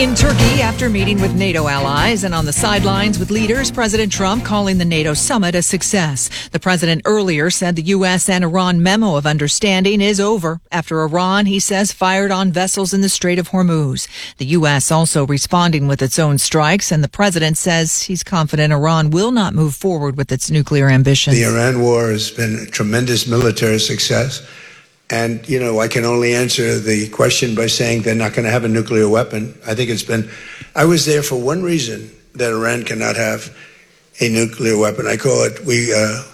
In Turkey, after meeting with NATO allies and on the sidelines with leaders, President Trump calling the NATO summit a success. The president earlier said the U.S. and Iran memo of understanding is over after Iran, he says, fired on vessels in the Strait of Hormuz. The U.S. also responding with its own strikes, and the president says he's confident Iran will not move forward with its nuclear ambitions. The Iran war has been a tremendous military success. And, I can only answer the question by saying they're not going to have a nuclear weapon. I was there for one reason, that Iran cannot have a nuclear weapon. I call it, we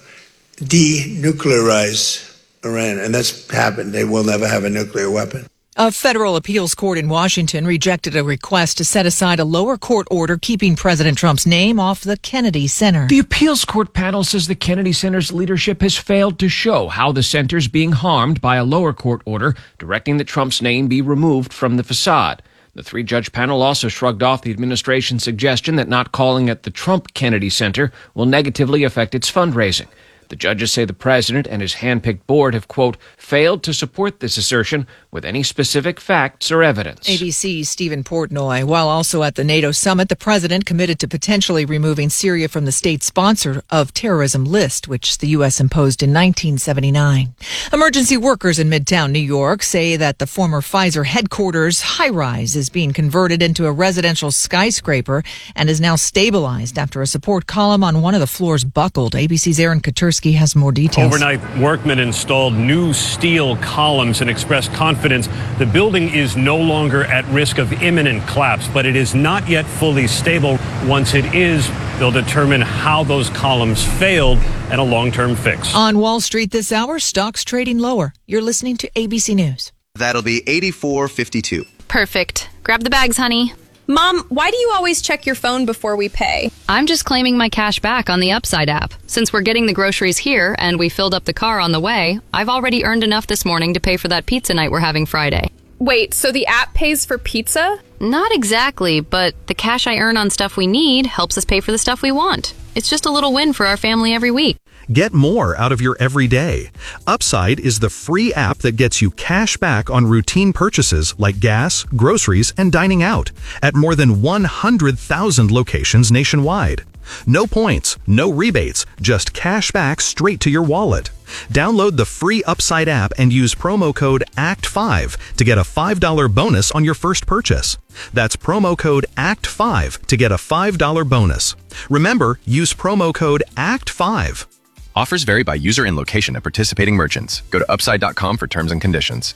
denuclearize Iran. And that's happened. They will never have a nuclear weapon. A federal appeals court in Washington rejected a request to set aside a lower court order keeping President Trump's name off the Kennedy Center. The appeals court panel says the Kennedy Center's leadership has failed to show how the center's being harmed by a lower court order directing that Trump's name be removed from the facade. The three-judge panel also shrugged off the administration's suggestion that not calling it the Trump Kennedy Center will negatively affect its fundraising. The judges say the president and his handpicked board have, quote, failed to support this assertion with any specific facts or evidence. ABC's Stephen Portnoy. While also at the NATO summit, the president committed to potentially removing Syria from the state sponsor of terrorism list, which the U.S. imposed in 1979. Emergency workers in Midtown New York say that the former Pfizer headquarters high-rise is being converted into a residential skyscraper and is now stabilized after a support column on one of the floors buckled. ABC's Aaron Katursky has more details. Overnight, workmen installed new steel columns and expressed confidence the building is no longer at risk of imminent collapse, but it is not yet fully stable. Once it is, they'll determine how those columns failed and a long-term fix. On Wall Street this hour, stocks trading lower. You're listening to ABC News. That'll be $84.52. Perfect. Grab the bags, honey. Mom, why do you always check your phone before we pay? I'm just claiming my cash back on the Upside app. Since we're getting the groceries here and we filled up the car on the way, I've already earned enough this morning to pay for that pizza night we're having Friday. Wait, so the app pays for pizza? Not exactly, but the cash I earn on stuff we need helps us pay for the stuff we want. It's just a little win for our family every week. Get more out of your everyday. Upside is the free app that gets you cash back on routine purchases like gas, groceries, and dining out at more than 100,000 locations nationwide. No points, no rebates, just cash back straight to your wallet. Download the free Upside app and use promo code ACT5 to get a $5 bonus on your first purchase. That's promo code ACT5 to get a $5 bonus. Remember, use promo code ACT5. Offers vary by user and location at participating merchants. Go to upside.com for terms and conditions.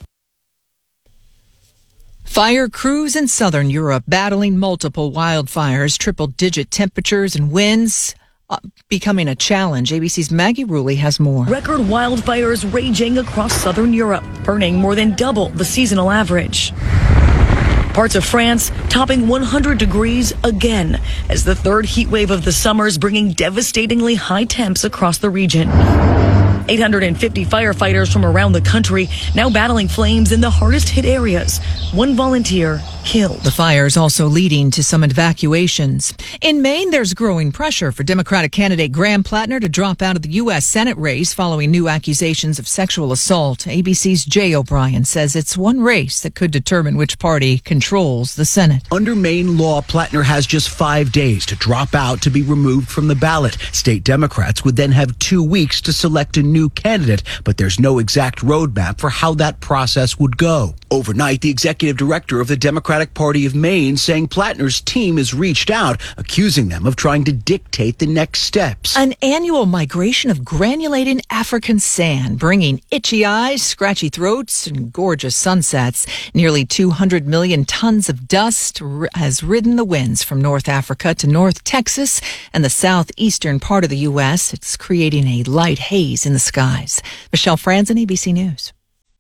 Fire crews in southern Europe battling multiple wildfires, triple-digit temperatures and winds becoming a challenge. ABC's Maggie Rulli has more. Record wildfires raging across southern Europe, burning more than double the seasonal average. Parts of France topping 100 degrees again as the third heat wave of the summer is bringing devastatingly high temps across the region. 850 firefighters from around the country now battling flames in the hardest hit areas. One volunteer killed. The fires also leading to some evacuations. In Maine, there's growing pressure for Democratic candidate Graham Plattner to drop out of the U.S. Senate race following new accusations of sexual assault. ABC's Jay O'Brien says it's one race that could determine which party controls the Senate. Under Maine law, Plattner has just 5 days to drop out to be removed from the ballot. State Democrats would then have 2 weeks to select a new candidate, but there's no exact roadmap for how that process would go. Overnight, the executive director of the Democratic Party of Maine saying Plattner's team has reached out, accusing them of trying to dictate the next steps. An annual migration of granulated African sand, bringing itchy eyes, scratchy throats, and gorgeous sunsets. Nearly 200 million tons of dust has ridden the winds from North Africa to North Texas and the southeastern part of the U.S. It's creating a light haze in the skies. Michelle Franzen, ABC News.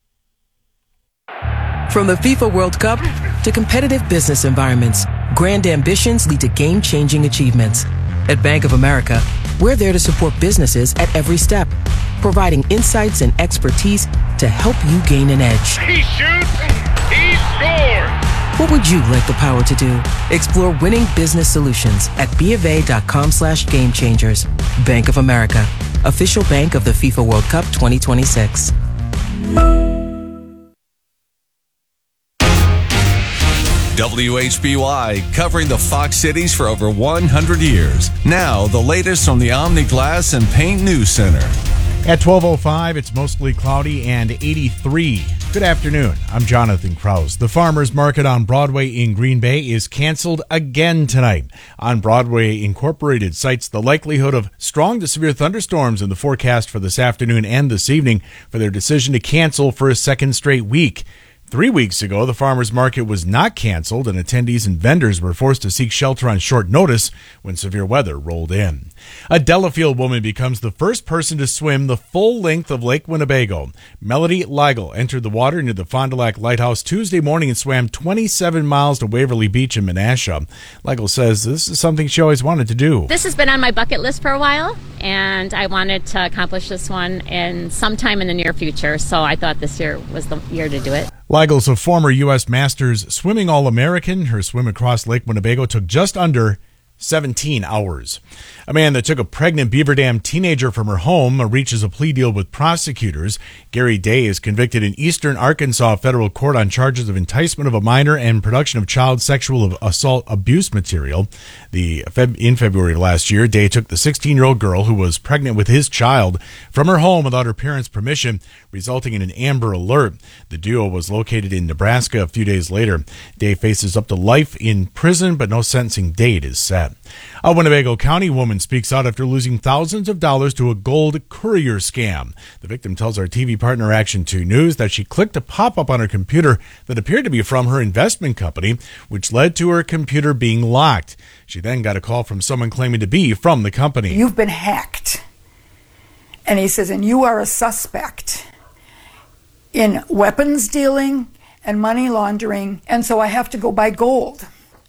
From the FIFA World Cup to competitive business environments, grand ambitions lead to game-changing achievements. At Bank of America, we're there to support businesses at every step, providing insights and expertise to help you gain an edge. He shoots, he scores! What would you like the power to do? Explore winning business solutions at BofA.com/gamechangers. Bank of America, official bank of the FIFA World Cup 2026. WHBY, covering the Fox cities for over 100 years. Now, the latest from the Omni Glass and Paint News Center. At 12:05, it's mostly cloudy and 83. Good afternoon. I'm Jonathan Krause. The Farmers Market on Broadway in Green Bay is canceled again tonight. On Broadway Incorporated cites the likelihood of strong to severe thunderstorms in the forecast for this afternoon and this evening for their decision to cancel for a second straight week. 3 weeks ago, the farmers market was not canceled, and attendees and vendors were forced to seek shelter on short notice when severe weather rolled in. A Delafield woman becomes the first person to swim the full length of Lake Winnebago. Melody Leigel entered the water near the Fond du Lac Lighthouse Tuesday morning and swam 27 miles to Waverly Beach in Menasha. Leigel says this is something she always wanted to do. This has been on my bucket list for a while, and I wanted to accomplish this one in sometime in the near future, so I thought this year was the year to do it. Leigel's a former U.S. Masters swimming All-American. Her swim across Lake Winnebago took just under 17 hours. A man that took a pregnant Beaver Dam teenager from her home reaches a plea deal with prosecutors. Gary Day is convicted in Eastern Arkansas federal court on charges of enticement of a minor and production of child sexual assault abuse material. In February of last year, Day took the 16-year-old girl who was pregnant with his child from her home without her parents' permission, resulting in an Amber Alert. The duo was located in Nebraska a few days later. Day faces up to life in prison, but no sentencing date is set. A Winnebago County woman speaks out after losing thousands of dollars to a gold courier scam. The victim tells our TV partner Action 2 News that she clicked a pop-up on her computer that appeared to be from her investment company, which led to her computer being locked. She then got a call from someone claiming to be from the company. You've been hacked. And he says, and you are a suspect in weapons dealing and money laundering, and so I have to go buy gold.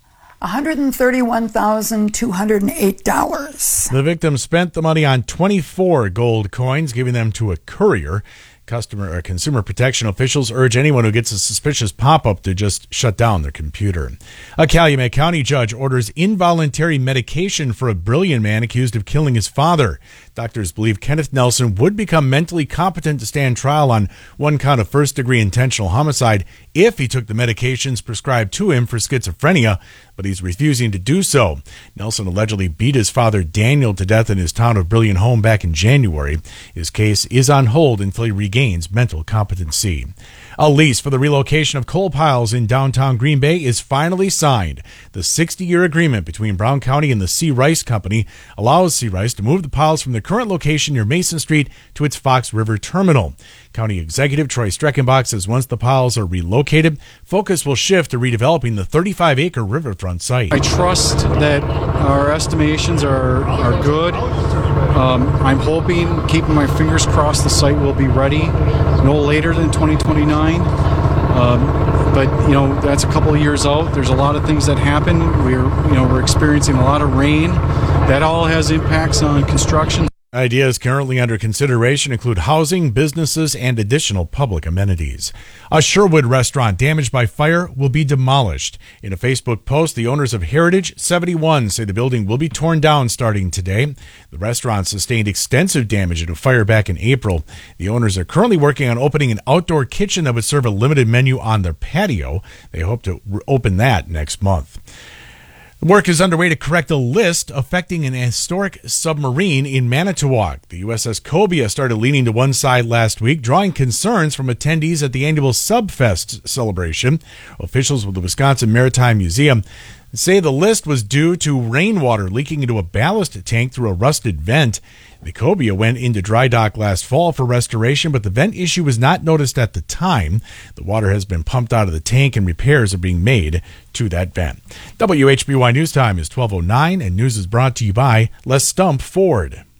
$131,208. The victim spent the money on 24 gold coins, giving them to a courier. Consumer protection officials urge anyone who gets a suspicious pop-up to just shut down their computer. A Calumet County judge orders involuntary medication for a Brillion man accused of killing his father. Doctors believe Kenneth Nelson would become mentally competent to stand trial on one count of first-degree intentional homicide if he took the medications prescribed to him for schizophrenia, but he's refusing to do so. Nelson allegedly beat his father Daniel to death in his town of Brillion home back in January. His case is on hold until he regains mental competency. A lease for the relocation of coal piles in downtown Green Bay is finally signed. The 60-year agreement between Brown County and the C. Rice Company allows C. Rice to move the piles from their current location near Mason Street to its Fox River terminal. County Executive Troy Streckenbach says once the piles are relocated, focus will shift to redeveloping the 35-acre riverfront site. I trust that our estimations are good. I'm hoping, keeping my fingers crossed, the site will be ready no later than 2029. But that's a couple of years out. There's a lot of things that happen. We're experiencing a lot of rain. That all has impacts on construction. Ideas currently under consideration include housing, businesses, and additional public amenities. A Sherwood restaurant damaged by fire will be demolished. In a Facebook post, the owners of Heritage 71 say the building will be torn down starting today. The restaurant sustained extensive damage in a fire back in April. The owners are currently working on opening an outdoor kitchen that would serve a limited menu on their patio. They hope to open that next month. Work is underway to correct a list affecting an historic submarine in Manitowoc. The USS Cobia started leaning to one side last week, drawing concerns from attendees at the annual Subfest celebration. Officials with the Wisconsin Maritime Museum say the list was due to rainwater leaking into a ballast tank through a rusted vent. The Cobia went into dry dock last fall for restoration, but the vent issue was not noticed at the time. The water has been pumped out of the tank and repairs are being made to that vent. WHBY News Time is 12:09, and news is brought to you by Les Stump Ford.